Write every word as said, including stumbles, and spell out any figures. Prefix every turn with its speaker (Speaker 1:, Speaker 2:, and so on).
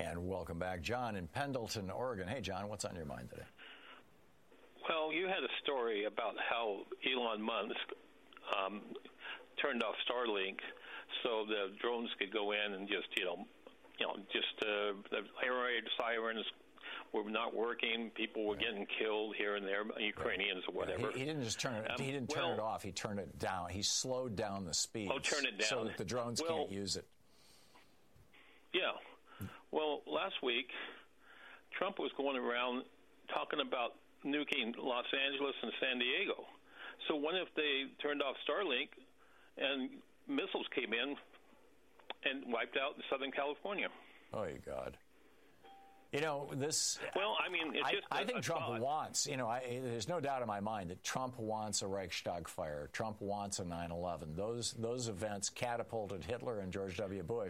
Speaker 1: And welcome back, John in Pendleton, Oregon. Hey, John, what's on your mind today?
Speaker 2: Well, you had a story about how Elon Musk um, turned off Starlink so the drones could go in and just, you know, you know, just uh, the air raid sirens were not working. People were right. getting killed here and there, Ukrainians right. or whatever.
Speaker 1: Yeah, he, he didn't just turn it. Um, he didn't turn well, it off. He turned it down. He slowed down the speed.
Speaker 2: Oh, turn it down
Speaker 1: so that the drones
Speaker 2: well,
Speaker 1: can't use it.
Speaker 2: Yeah. Well, last week, Trump was going around talking about nuking Los Angeles and San Diego. So what if they turned off Starlink and missiles came in and wiped out Southern California?
Speaker 1: Oh, God. You know, this...
Speaker 2: Well, I mean, it's just
Speaker 1: I,
Speaker 2: a,
Speaker 1: I think
Speaker 2: a
Speaker 1: Trump
Speaker 2: thought.
Speaker 1: wants, you know, I, there's no doubt in my mind that Trump wants a Reichstag fire. Trump wants a nine eleven. Those, those events catapulted Hitler and George W. Bush